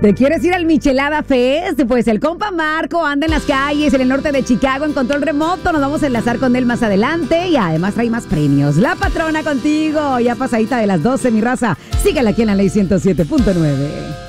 ¿Te quieres ir al Michelada Fest? Pues el compa Marco anda en las calles en el norte de Chicago en control remoto. Nos vamos a enlazar con él más adelante y además trae más premios. La patrona contigo, ya pasadita de las 12, mi raza. Síguela aquí en la Ley 107.9.